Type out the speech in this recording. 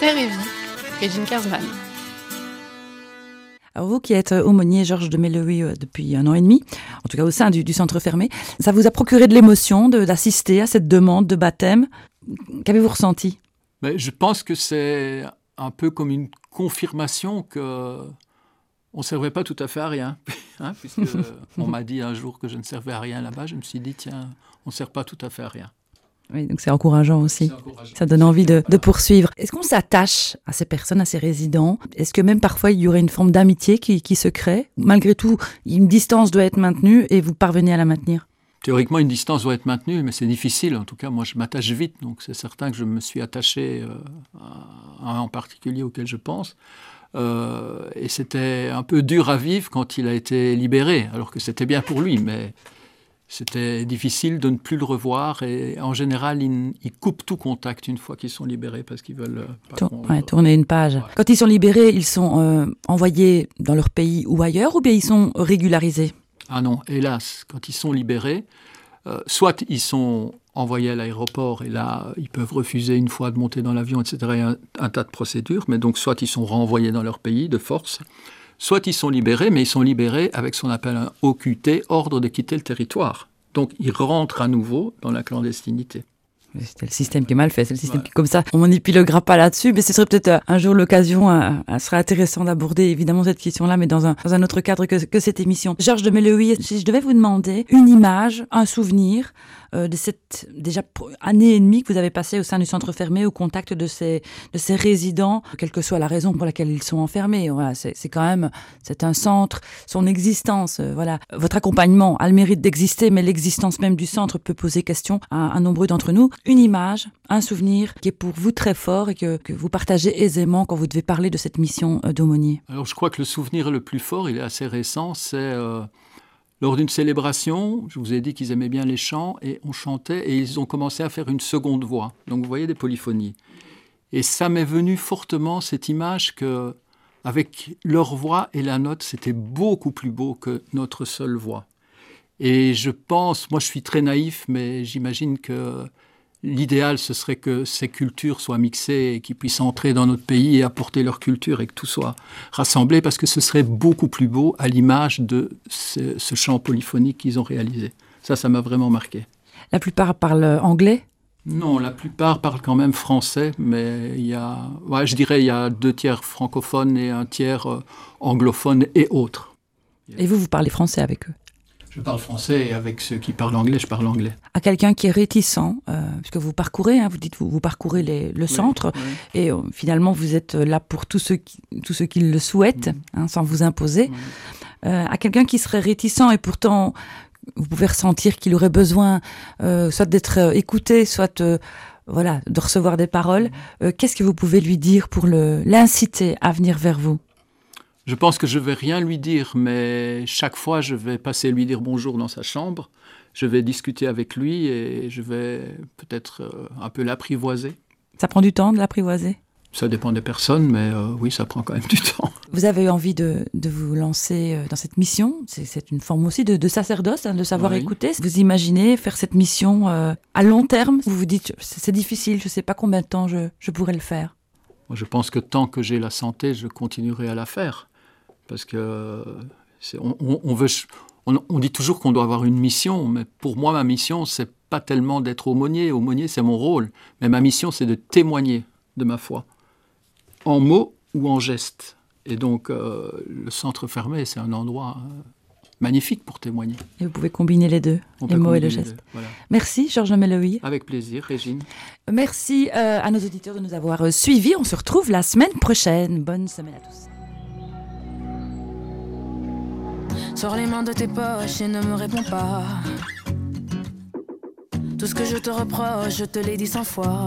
Terre et vie, Régine Kersman. Alors vous qui êtes aumônier Georges de Mellowy depuis 1 an et demi, en tout cas au sein du centre fermé, ça vous a procuré de l'émotion d'assister à cette demande de baptême. Qu'avez-vous ressenti ? Mais je pense que c'est un peu comme une confirmation qu'on ne servait pas tout à fait à rien. Puisque on m'a dit un jour que je ne servais à rien là-bas, je me suis dit, tiens, on ne sert pas tout à fait à rien. Oui, donc c'est encourageant aussi. Ça donne envie de poursuivre. Est-ce qu'on s'attache à ces personnes, à ces résidents ? Est-ce que même parfois il y aurait une forme d'amitié qui se crée ? Malgré tout, une distance doit être maintenue et vous parvenez à la maintenir ? Théoriquement, une distance doit être maintenue, mais c'est difficile. En tout cas, moi, je m'attache vite. Donc, c'est certain que je me suis attaché à un en particulier auquel je pense. Et c'était un peu dur à vivre quand il a été libéré, alors que c'était bien pour lui, mais c'était difficile de ne plus le revoir. Et en général, ils coupent tout contact une fois qu'ils sont libérés parce qu'ils veulent pas tourner une page. Ouais. Quand ils sont libérés, ils sont envoyés dans leur pays ou ailleurs, ou bien ils sont régularisés ? Ah non, hélas, quand ils sont libérés, soit ils sont envoyés à l'aéroport et là, ils peuvent refuser une fois de monter dans l'avion, etc. Il y a un tas de procédures, mais donc soit ils sont renvoyés dans leur pays de force, soit ils sont libérés, mais ils sont libérés avec ce qu'on appelle un OQT, ordre de quitter le territoire. Donc ils rentrent à nouveau dans la clandestinité. C'était le système qui est mal fait, c'est le système qui est comme ça. On n'épiloguera pas là-dessus, mais ce serait peut-être un jour l'occasion, ce serait intéressant d'aborder évidemment cette question-là, mais dans un autre cadre que cette émission. Georges de Mellowy, si je devais vous demander une image, un souvenir de cette déjà année et demie que vous avez passée au sein du centre fermé, au contact de ces résidents, quelle que soit la raison pour laquelle ils sont enfermés. Voilà, c'est quand même, c'est un centre, son existence, voilà. Votre accompagnement a le mérite d'exister, mais l'existence même du centre peut poser question à nombreux d'entre nous. Une image, un souvenir qui est pour vous très fort et que vous partagez aisément quand vous devez parler de cette mission d'aumônier. Alors je crois que le souvenir le plus fort, il est assez récent, c'est lors d'une célébration, je vous ai dit qu'ils aimaient bien les chants et on chantait et ils ont commencé à faire une seconde voix. Donc vous voyez des polyphonies. Et ça m'est venu fortement cette image que avec leur voix et la note, c'était beaucoup plus beau que notre seule voix. Et je pense, moi je suis très naïf, mais j'imagine que l'idéal, ce serait que ces cultures soient mixées et qu'ils puissent entrer dans notre pays et apporter leur culture et que tout soit rassemblé parce que ce serait beaucoup plus beau à l'image de ce chant polyphonique qu'ils ont réalisé. Ça m'a vraiment marqué. La plupart parlent anglais ? Non, la plupart parlent quand même français, mais il y a 2 tiers francophones et 1 tiers anglophones et autres. Et vous parlez français avec eux ? Je parle français et avec ceux qui parlent anglais, je parle anglais. À quelqu'un qui est réticent, puisque vous parcourez, vous dites vous parcourez le centre, oui. Et finalement vous êtes là pour tous ceux qui le souhaitent, sans vous imposer. À quelqu'un qui serait réticent et pourtant vous pouvez ressentir qu'il aurait besoin soit d'être écouté, soit de recevoir des paroles. Qu'est-ce que vous pouvez lui dire pour l'inciter à venir vers vous ? Je pense que je ne vais rien lui dire, mais chaque fois, je vais passer lui dire bonjour dans sa chambre. Je vais discuter avec lui et je vais peut-être un peu l'apprivoiser. Ça prend du temps de l'apprivoiser ? Ça dépend des personnes, mais oui, ça prend quand même du temps. Vous avez eu envie de vous lancer dans cette mission. C'est une forme aussi de sacerdoce, de savoir écouter. Vous imaginez faire cette mission à long terme ? Vous vous dites, c'est difficile, je ne sais pas combien de temps je pourrais le faire. Moi, je pense que tant que j'ai la santé, je continuerai à la faire. Parce que on dit toujours qu'on doit avoir une mission, mais pour moi, ma mission, c'est pas tellement d'être aumônier. Aumônier, c'est mon rôle. Mais ma mission, c'est de témoigner de ma foi, en mots ou en gestes. Et donc, le centre fermé, c'est un endroit magnifique pour témoigner. Et vous pouvez combiner les deux, les mots et le geste. Voilà. Merci, Georges de Mellowy. Avec plaisir, Régine. Merci à nos auditeurs de nous avoir suivis. On se retrouve la semaine prochaine. Bonne semaine à tous. Sors les mains de tes poches et ne me réponds pas. Tout ce que je te reproche, je te l'ai dit 100 fois.